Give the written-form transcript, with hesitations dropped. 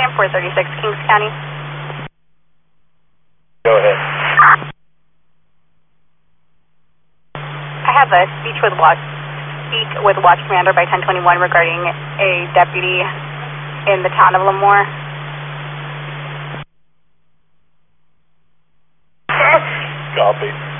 436 Kings County. Go ahead. I have a speak with watch commander by 1021 regarding a deputy in the town of Lemoore. Copy.